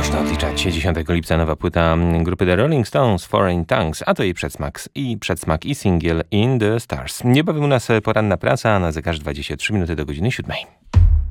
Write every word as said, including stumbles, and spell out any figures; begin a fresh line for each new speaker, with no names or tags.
Można odliczać. dziesiątego lipca nowa płyta grupy The Rolling Stones, Foreign Tongues, a to jej przedsmak i przedsmak i singiel In the Stars. Niebawem u nas poranna praca, na zegarze dwadzieścia trzy minuty do godziny siódmej.